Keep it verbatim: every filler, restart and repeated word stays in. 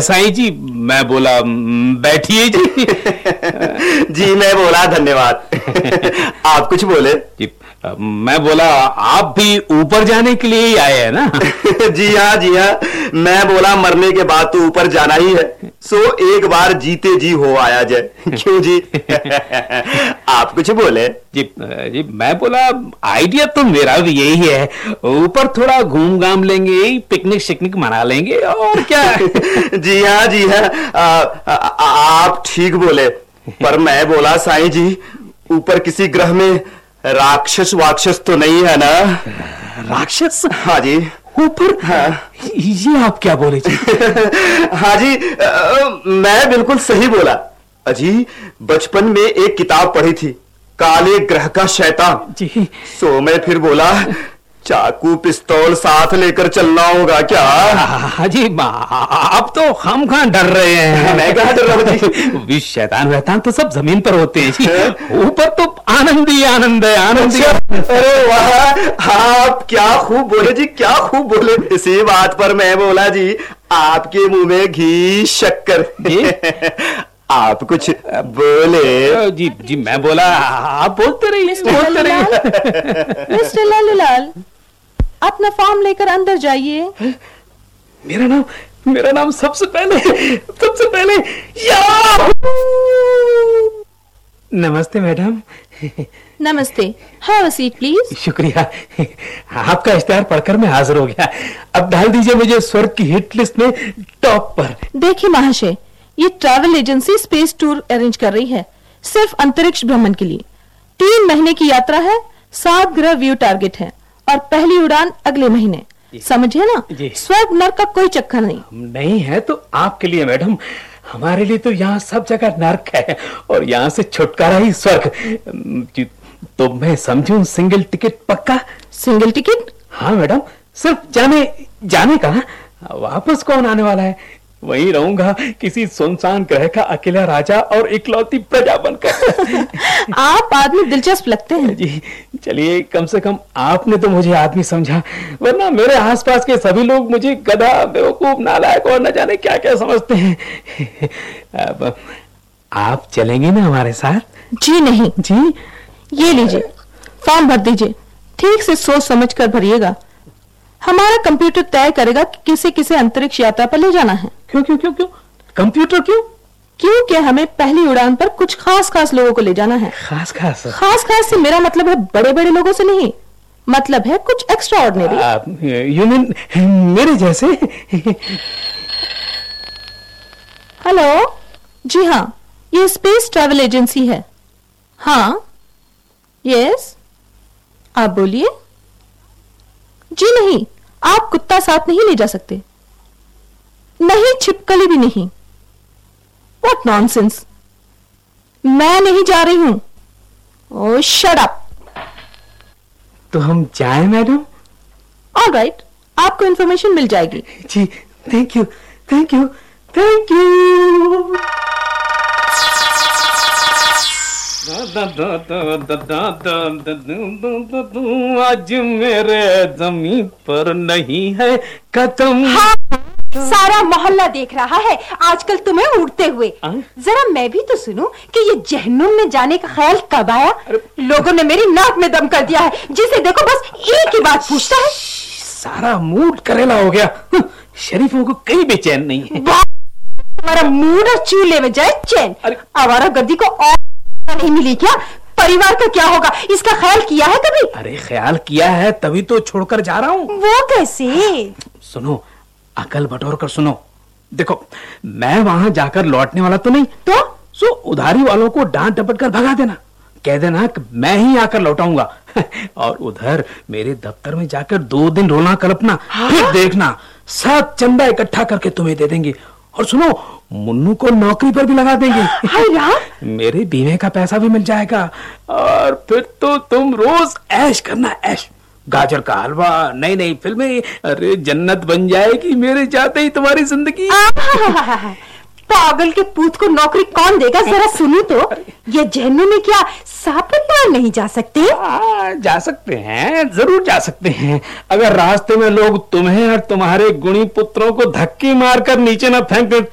साईं जी, मैं बोला बैठिए जी। जी मैं बोला धन्यवाद। आप कुछ बोले? जी मैं बोला आप भी ऊपर जाने के लिए ही आए हैं ना? जी हाँ जी हाँ, मैं बोला मरने के बाद तो ऊपर जाना ही है, सो एक बार जीते जी हो आया जाए। क्यों जी? आप कुछ बोले? जी जी मैं बोला आइडिया तो मेरा भी यही है, ऊपर थोड़ा घूम घाम लेंगे, पिकनिक शिकनिक मना लेंगे और क्या। जी हाँ जी हाँ, आ, आ, आ, आप ठीक बोले, पर मैं बोला साईं जी ऊपर किसी ग्रह में राक्षस वाक्षस तो नहीं है ना? राक्षस? हाँ जी। ऊपर? हाँ। ये आप क्या बोले जी? हाँ जी, आ, मैं बिल्कुल सही बोला। अजी बचपन में एक किताब पढ़ी थी, काले ग्रह का शैतान जी। सो मैं फिर बोला चाकू पिस्तौल साथ लेकर चलना होगा क्या? हाँ जी, आप तो हम कहाँ डर रहे हैं। मैं कहाँ डर रहा हूँ जी? विश शैतान वैतान तो सब जमीन पर होते हैं जी, ऊपर तो आनंद ही आनंद है, आनंद ही। अरे वाह, आप क्या खूब बोले जी, क्या खूब बोले। इसी बात पर मैं बोला जी आपके मुंह में घी शक्कर। आप कुछ बोले? जी जी मैं बोला आप बोलते रहिए, बोलते रहिए। मिस्टर लालूलाल, अपना फॉर्म लेकर अंदर जाइए। मेरा नाम मेरा नाम सबसे पहले सबसे पहले या। नमस्ते मैडम। नमस्ते, हैव अ सीट प्लीज। शुक्रिया, आपका इश्तिहार पढ़कर मैं हाजिर हो गया। अब डाल दीजिए मुझे स्वर्ग की हिट लिस्ट में टॉप पर। देखिए महाशय, ये travel agency space tour arrange कर रही है, सिर्फ अंतरिक्ष भ्रमण के लिए। तीन महीने की यात्रा है, सात ग्रह व्यू टारगेट है और पहली उड़ान अगले महीने। समझे ना? स्वर्ग नर्क का कोई चक्कर नहीं। नहीं है तो आपके लिए मैडम, हमारे लिए तो यहाँ सब जगह नर्क है और यहाँ से छुटकारा ही स्वर्ग। तो मैं समझूं सिंगल टिकट पक्का? Single ticket? हाँ मैडम, सिर्फ जाने जाने का, वापस कौन आने वाला है? वहीं रहूंगा किसी सुनसान ग्रह का अकेला राजा और इकलौती प्रजा बनकर। आप आदमी दिलचस्प लगते हैं जी। चलिए, कम से कम आपने तो मुझे आदमी समझा, वरना मेरे आसपास के सभी लोग मुझे गधा, बेवकूफ, नालायक और न जाने क्या क्या समझते हैं। अब आप चलेंगे ना हमारे साथ? जी नहीं। जी? ये लीजिए, फॉर्म भर दीजिए, ठीक से सोच समझ कर भरिएगा। हमारा कंप्यूटर तय करेगा कि किसे किसे अंतरिक्ष यात्रा पर ले जाना है। क्यों क्यों क्यों क्यों? कंप्यूटर क्यों? क्योंकि हमें पहली उड़ान पर कुछ खास खास लोगों को ले जाना है। खास खास? खास खास से मेरा मतलब है बड़े बड़े लोगों से नहीं, मतलब है कुछ एक्स्ट्रा ऑर्डिनरी। यू मीन मेरे जैसे? हेलो, जी हाँ, ये स्पेस ट्रैवल एजेंसी है। हाँ, यस, आप बोलिए। जी नहीं, आप कुत्ता साथ नहीं ले जा सकते, नहीं छिपकली भी नहीं। व्हाट नॉनसेंस, मैं नहीं जा रही हूं। ओह शट अप। तो हम जाएं मैडम? ऑल राइट, आपको इंफॉर्मेशन मिल जाएगी। जी, thank you thank you thank you. आज मेरे जमीन पर नहीं है कदम। हाँ, सारा मोहल्ला देख रहा है आजकल तुम्हें उड़ते हुए। जरा मैं भी तो सुनूं कि ये जहन्नुम में जाने का ख्याल कब आया? लोगों ने मेरी नाक में दम कर दिया है, जिसे देखो बस एक ही बात पूछता है। सारा मूड करेला हो गया, शरीफों को कहीं बेचैन नहीं है। हमारा मूड और चूल्हे में जाए चैन। आवारा गर्दी को और नहीं मिली क्या? परिवार का क्या होगा, इसका ख्याल किया है कभी? अरे ख्याल किया है, तभी तो छोड़कर जा रहा हूँ। वो कैसे? सुनो, अकल बटोर कर सुनो। देखो, मैं वहां जाकर लौटने वाला तो नहीं, तो सो उधारी वालों को डांट डपट कर भगा देना, कह देना कि मैं ही आकर लौटाऊंगा। और उधर मेरे दफ्तर में जाकर दो दिन रोना कल्पना। हाँ? फिर देखना सब चंदा इकट्ठा करके तुम्हें दे देंगे। और सुनो, मुन्नू को नौकरी पर भी लगा देंगे। हाँ? मेरे बीमे का पैसा भी मिल जाएगा और फिर तो तुम रोज ऐश करना, ऐश। गाजर का हलवा, नई नई फिल्में, अरे जन्नत बन जाएगी मेरे जाते ही तुम्हारी जिंदगी। पागल के पूत को नौकरी कौन देगा, जरा सुनी तो। ये जहन्नुम में क्या सापन नहीं जा सकते? आ, जा सकते हैं, जरूर जा सकते हैं, अगर रास्ते में लोग तुम्हें और तुम्हारे गुणी पुत्रों को धक्के मारकर नीचे न फेंक